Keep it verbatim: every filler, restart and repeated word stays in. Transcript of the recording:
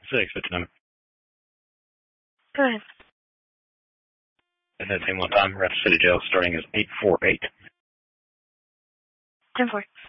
Six, what's the number? Go ahead. At that same one time, Rapid City Jail starting as eight four eight. ten four.